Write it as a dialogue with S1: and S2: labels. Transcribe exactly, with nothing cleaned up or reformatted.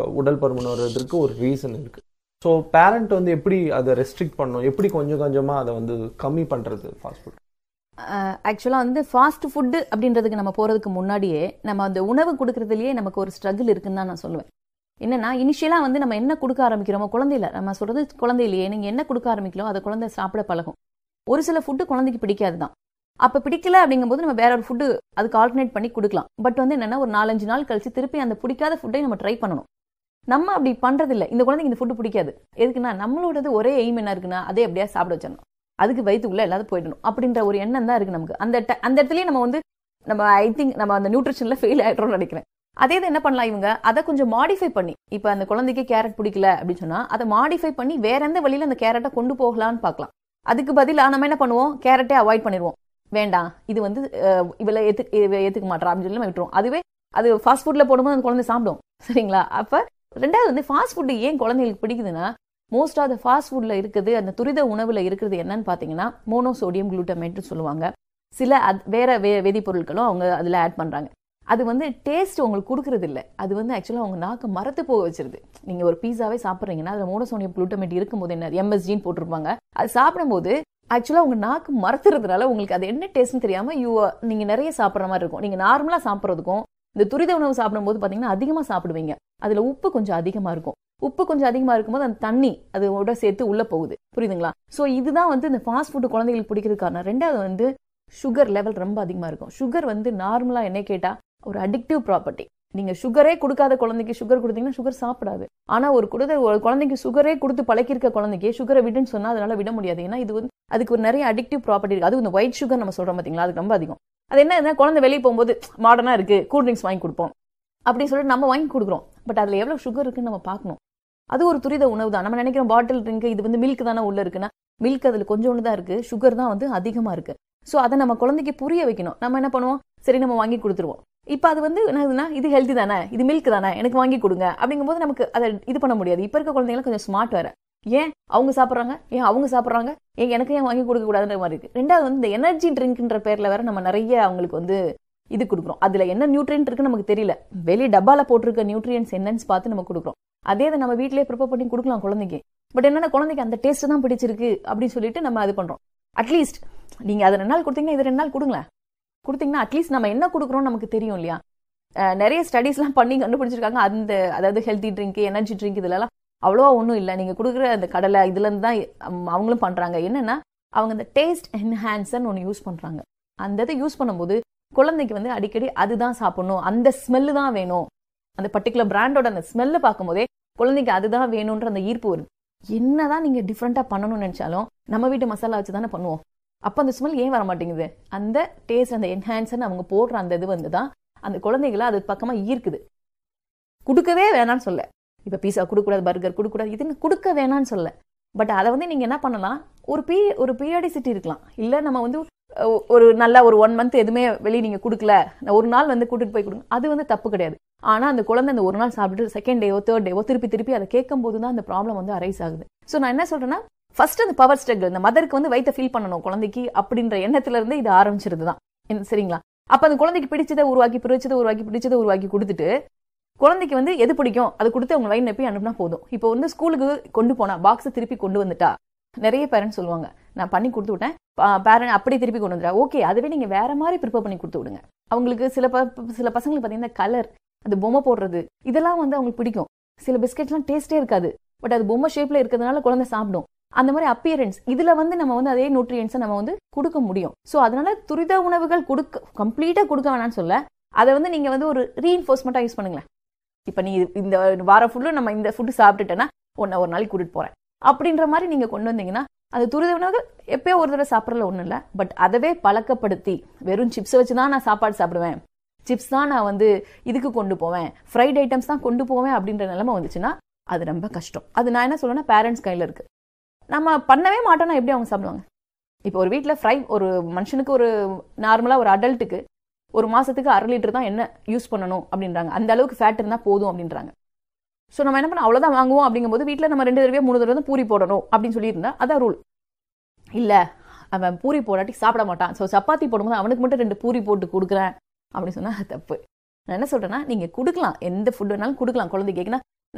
S1: உடல் பருமன் வர்றதுக்கு ஒரு ரீசன் இருக்குது. ஸோ பேரண்ட் வந்து எப்படி அதை ரெஸ்ட்ரிக்ட் பண்ணணும், எப்படி கொஞ்சம் கொஞ்சமாக அதை வந்து கம்மி பண்ணுறது ஃபாஸ்ட் ஃபுட்?
S2: ஆக்சுவலாக வந்து ஃபாஸ்ட் ஃபுட்டு அப்படின்றதுக்கு நம்ம போகிறதுக்கு முன்னாடியே நம்ம அந்த உணவு கொடுக்குறதுலேயே நமக்கு ஒரு ஸ்ட்ரகிள் இருக்குன்னு தான் நான் சொல்லுவேன். என்னன்னா இனிஷியலாக வந்து நம்ம என்ன கொடுக்க ஆரம்பிக்கிறோமோ, குழந்தையில நம்ம சொல்கிறது குழந்தையிலேயே நீங்கள் என்ன கொடுக்க ஆரம்பிக்கிறோம் அதை குழந்தை சாப்பிட பழகும். ஒரு சில ஃபுட்டு குழந்தைக்கு பிடிக்காது தான். அப்போ பிடிக்கல அப்படிங்கும்போது நம்ம வேற ஒரு ஃபுட்டு அதுக்கு ஆல்டர்னேட் பண்ணி கொடுக்கலாம். பட் வந்து என்னென்னா ஒரு நாலஞ்சு நாள் கழிச்சு திருப்பி அந்த பிடிக்காத ஃபுட்டை நம்ம ட்ரை பண்ணணும். நம்ம அப்படி பண்ணுறதில்ல. இந்த குழந்தைக்கு இந்த ஃபுட்டு பிடிக்காது, எதுக்குன்னா நம்மளோடது ஒரே எய்ம் என்ன இருக்குன்னா அதே அப்படியே சாப்பிட வச்சிடணும், அதுக்கு வயிற்றுக்குள்ள எல்லாரும் போயிடணும் அப்படின்ற ஒரு எண்ணம் தான் இருக்கு நமக்கு. அந்த அந்த இடத்துலயே நம்ம வந்து நம்ம ஐ திங்க் நம்ம அந்த நியூட்ரிஷன்ல ஃபெயில் ஆயிட்டோம்னு நினைக்கிறேன். அதே இது என்ன பண்ணலாம் இவங்க, அதை கொஞ்சம் மாடிஃபை பண்ணி, இப்போ அந்த குழந்தைக்கு கேரட் பிடிக்கல அப்படின்னு சொன்னா அதை மாடிஃபை பண்ணி வேற எந்த வழியில அந்த கேரட்டை கொண்டு போகலான்னு பார்க்கலாம். அதுக்கு பதிலா நம்ம என்ன பண்ணுவோம், கேரட்டே அவாய்ட் பண்ணிடுவோம். வேண்டாம், இது வந்து இவளை ஏத்து ஏத்துக்க மாட்டா அப்படின்னு சொல்லி விட்டுருவோம். அதுவே அது ஃபாஸ்ட் ஃபுட்ல போடும்போது அந்த குழந்தை சாப்பிடும். சரிங்களா? அப்ப ரெண்டாவது வந்து ஃபாஸ்ட் ஃபுட் ஏன் குழந்தைகளுக்கு பிடிக்குதுன்னா, மோஸ்ட் ஆஃப் த ஃபாஸ்ட் ஃபுட்ல இருக்குது அந்த துரித உணவுல இருக்கிறது என்னன்னு பாத்தீங்கன்னா மோனோசோடியம் குளூட்டமேட்னு சொல்லுவாங்க. சில வேற வே வேதிப்பொருட்களும் அவங்க அதுல ஆட் பண்றாங்க. அது வந்து டேஸ்ட் உங்களுக்கு கொடுக்கறது இல்லை, அது வந்து ஆக்சுவலாக அவங்க நாக்கு மரத்து போக வச்சிருது. நீங்க ஒரு பீஸாவே சாப்பிட்றீங்கன்னா அதுல மோனோசோடியம் குளூட்டமேட் இருக்கும்போது என்ன எம்எஸ்ஜின்னு போட்டிருப்பாங்க. அது சாப்பிடும்போது ஆக்சுவலாக உங்க நாக்கு மரத்துறதுனால உங்களுக்கு அது என்ன டேஸ்ட்னு தெரியாம யூ நீங்க நிறைய சாப்பிட்ற மாதிரி இருக்கும். நீங்க நார்மலா சாப்பிட்றதுக்கும் இந்த துரித உணவு சாப்பிடும்போது பாத்தீங்கன்னா அதிகமா சாப்பிடுவீங்க. அதுல உப்பு கொஞ்சம் அதிகமா இருக்கும். உப்பு கொஞ்சம் அதிகமா இருக்கும்போது அந்த தண்ணி அதோட சேர்த்து உள்ள போகுது. புரியுதுங்களா? ஸோ இதுதான் வந்து இந்த ஃபாஸ்ட் ஃபுட் குழந்தைகளுக்கு பிடிக்கிறது காரணம். ரெண்டாவது வந்து சுகர் லெவல் ரொம்ப அதிகமா இருக்கும். சுகர் வந்து நார்மலா என்ன கேட்டா ஒரு அடிக்டிவ் ப்ராப்பர்ட்டி. நீங்க சுகரே கொடுக்காத குழந்தைக்கு சுகர் கொடுத்தீங்கன்னா சுகர் சாப்பிடாது. ஆனா ஒரு குடுத ஒரு குழந்தைக்கு சுகரே கொடுத்து பழக்கிருக்க குழந்தைக்கு சுகரை விடுன்னு சொன்னா அதனால விட முடியாது. ஏன்னா இது வந்து அதுக்கு ஒரு நிறைய அடிக்டிவ் ப்ராப்பர்ட்டி இருக்கு. அது இந்த ஒயிட் சுகர் நம்ம சொல்றோம் பாத்தீங்களா, அது ரொம்ப அதிகம். அது என்ன, குழந்தை வெளியே போகும்போது மாடர்னா இருக்கு கூல் ட்ரிங்க்ஸ் வாங்கி கொடுப்போம் அப்படின்னு சொல்லிட்டு நம்ம வாங்கி கொடுக்குறோம். பட் அதுல எவ்வளவு சுகர் இருக்குன்னு நம்ம பார்க்கணும். அது ஒரு துரித உணவு தான். நம்ம நினைக்கிறோம் பாட்டில் ட்ரிங்க் இது வந்து மில்க் தானே உள்ள இருக்குன்னா, மில்க் அதுல கொஞ்சோண்டு தான் இருக்கு, சுகர் தான் வந்து அதிகமா இருக்கு. ஸோ அதை நம்ம குழந்தைக்கு புரிய வைக்கணும். நம்ம என்ன பண்ணுவோம், சரி நம்ம வாங்கி கொடுத்துருவோம். இப்ப அது வந்து என்னதுன்னா இது ஹெல்தி தானே, இது மில்க் தானே, எனக்கு வாங்கி கொடுங்க அப்படிங்கும்போது நமக்கு அதை இது பண்ண முடியாது. இப்ப இருக்க குழந்தைங்க கொஞ்சம் ஸ்மார்ட் வேற. ஏன் அவங்க சாப்பிட்றாங்க, ஏன் அவங்க சாப்பிட்றாங்க, ஏன் எனக்கு ஏன் வாங்கி கொடுக்க கூடாதுன்ற மாதிரி இருக்கு. ரெண்டாவது வந்து இந்த எனர்ஜி ட்ரிங்க்ன்ற பேர்ல வேற நம்ம நிறைய அவங்களுக்கு வந்து இது கொடுக்குறோம். அதுல என்ன நியூட்ரியன்ட் இருக்குன்னு நமக்கு தெரியல. வெளியே டப்பால போட்டிருக்க நியூட்ரியன்ஸ் என்னன்னு பார்த்து நம்ம கொடுக்குறோம். அதே இதை நம்ம வீட்டிலேயே ப்ரிப்பேர் பண்ணி கொடுக்கலாம் குழந்தைக்கு. பட் என்னன்னா குழந்தைக்கு அந்த டேஸ்ட் தான் பிடிச்சிருக்கு அப்படின்னு சொல்லிட்டு நம்ம அது பண்றோம். அட்லீஸ்ட் நீங்க அதை ரெண்டு நாள் கொடுத்தீங்கன்னா இது ரெண்டு நாள் கொடுங்களேன். கொடுத்தீங்கன்னா அட்லீஸ்ட் நம்ம என்ன கொடுக்குறோம் நமக்கு தெரியும் இல்லையா. நிறைய ஸ்டடிஸ் எல்லாம் பண்ணி கண்டுபிடிச்சிருக்காங்க. அந்த அதாவது ஹெல்தி ட்ரிங்க், எனர்ஜி ட்ரிங்க் இதுலலாம் அவ்வளோவா ஒன்றும் இல்லை. நீங்க கொடுக்குற அந்த கடலை இதுல இருந்து தான் அவங்களும் பண்றாங்க. என்னன்னா அவங்க அந்த டேஸ்ட் என்ஹான்சர் ஒன்று யூஸ் பண்றாங்க. அந்த இதை யூஸ் பண்ணும்போது குழந்தைக்கு வந்து அடிக்கடி அதுதான் சாப்பிடணும், அந்த ஸ்மெல்லு தான் வேணும், அந்த பர்டிகுலர் பிராண்டோட அந்த ஸ்மெல்ல பார்க்கும் போதே குழந்தைக்கு அதுதான் வேணும்ன்ற அந்த ஈர்ப்பு வருது. என்னதான் நீங்க டிஃப்ரெண்டா பண்ணணும்னு நினைச்சாலும் நம்ம வீட்டு மசாலா வச்சு தானே பண்ணுவோம். அப்ப அந்த ஸ்மெல் ஏன் வர மாட்டேங்குது, அந்த டேஸ்ட் அந்த என்ஹான்சர் அவங்க போடுற அந்த இது வந்துதான் அந்த குழந்தைகளை அது பக்கமா ஈர்க்குது. கொடுக்கவே வேணான்னு சொல்ல, இப்ப பீஸா கொடுக்கூடாது, பர்கர் கொடுக்கூடாது, இதுன்னு கொடுக்க வேணான்னு சொல்ல. பட் அதை வந்து நீங்க என்ன பண்ணலாம், ஒரு பீ ஒரு பீரியாடிசிட்டி இருக்கலாம். இல்ல நம்ம வந்து ஒரு நல்ல ஒரு ஒன் மந்த் எதுவுமே வெளியே நீங்க கொடுக்கல, ஒரு நாள் வந்து கூட்டிட்டு போய் கொடுங்க, அது வந்து தப்பு கிடையாது. ஆனா அந்த குழந்தை அந்த ஒரு நாள் சாப்பிட்டு செகண்ட் டேவோ தேர்ட் டேவோ திருப்பி திருப்பி அதை கேட்கும் போதுதான் அந்த ப்ராப்ளம் வந்து அரைஸ் ஆகுது. சோ நான் என்ன சொல்றேன்னா, ஃபர்ஸ்ட் அந்த பவர் ஸ்ட்ரகிள், இந்த மதருக்கு வந்து வயித்தை ஃபீல் பண்ணணும் குழந்தைக்கு அப்படின்ற எண்ணத்துல இருந்து இது ஆரம்பிச்சிருதுதான். சரிங்களா? அப்ப அந்த குழந்தைக்கு பிடிச்சதை உருவாக்கி பிடிச்சதை உருவாக்கி பிடிச்சதை உருவாக்கி கொடுத்துட்டு குழந்தைக்கு வந்து எது பிடிக்கும் அதை கொடுத்து அவங்க வயிறு நப்பி அனுப்புனா போதும். இப்போ வந்து ஸ்கூலுக்கு கொண்டு போனா பாக்ஸ் திருப்பி கொண்டு வந்துட்டா நிறைய பேரண்ட்ஸ் சொல்லுவாங்க, நான் பண்ணி கொடுத்து விட்டேன், பேரண்ட் அப்படியே திருப்பி கொண்டு வந்துட்டா. ஓகே, அதுவே நீங்க வேற மாதிரி ப்ரிப்பேர் பண்ணி கொடுத்து விடுங்க. அவங்களுக்கு சில சில பசங்களுக்கு பாத்தீங்கன்னா கலர், அது பொம்மை போடுறது இதெல்லாம் வந்து அவங்களுக்கு பிடிக்கும். சில பிஸ்கெட்லாம் டேஸ்டே இருக்காது, பட் அது பொம்மை ஷேப்ல இருக்கிறதுனால குழந்தை சாப்பிடும். அந்த மாதிரி அப்பியரன்ஸ் இதுல வந்து நம்ம வந்து அதே நியூட்ரியன்ஸை நம்ம வந்து கொடுக்க முடியும். சோ அதனால துரித உணவுகள் கொடுக்க கம்ப்ளீட்டா கொடுக்க வேணாம்னு சொல்ல, அதை வந்து நீங்க வந்து ஒரு ரீஇன்ஃபோர்ஸ்மெண்டா யூஸ் பண்ணுங்களேன். இப்ப நீ இந்த வார ஃபுல்லு நம்ம இந்த ஃபுட்டு சாப்பிட்டுட்டேன்னா ஒன்னு ஒரு நாளைக்கு கூட்டிட்டு போறேன் அப்படின்ற மாதிரி நீங்க கொண்டு வந்தீங்கன்னா அது துரித உணவுகள் எப்பயோ ஒரு தடவை சாப்பிடறதுல ஒண்ணும் இல்லை. பட் அதவே பழக்கப்படுத்தி வெறும் சிப்ஸ் வச்சுதான் நான் சாப்பாடு சாப்பிடுவேன், சிப்ஸ் தான் நான் வந்து இதுக்கு கொண்டு போவேன், ஃப்ரைட் ஐட்டம்ஸ் தான் கொண்டு போவேன் அப்படின்ற நிலைமை வந்துச்சுன்னா அது ரொம்ப கஷ்டம். அது நான் என்ன சொல்லுவேன்னா பேரண்ட்ஸ் கையில இருக்கு. நம்ம பண்ணவே மாட்டோம்னா எப்படி அவங்க சாப்பிடுவாங்க? இப்போ ஒரு வீட்டில் ஃப்ரை ஒரு மனுஷனுக்கு ஒரு நார்மலா ஒரு அடல்ட்டுக்கு ஒரு மாசத்துக்கு அரை லிட்டர் தான் என்ன யூஸ் பண்ணணும் அப்படின்றாங்க. அந்த அளவுக்கு ஃபேட் இருந்தா போதும் அப்படின்றாங்க. ஸோ நம்ம என்ன பண்ண அவ்வளவுதான் வாங்குவோம் அப்படிங்கும்போது வீட்டில் நம்ம ரெண்டு தடவை மூணு தடவை தான் பூரி போடணும் அப்படின்னு சொல்லியிருந்தா அதான் ரூல். இல்ல அவன் பூரி போடாட்டி சாப்பிட மாட்டான், ஸோ சப்பாத்தி போடும்போது அவனுக்கு மட்டும் ரெண்டு பூரி போட்டு கொடுக்குறேன் அப்படின்னு சொன்னா தப்பு. நான் என்ன சொல்றேன்னா, நீங்க கொடுக்கலாம், எந்த ஃபுட் வேணாலும் கொடுக்கலாம் குழந்தை கேட்குன்னா,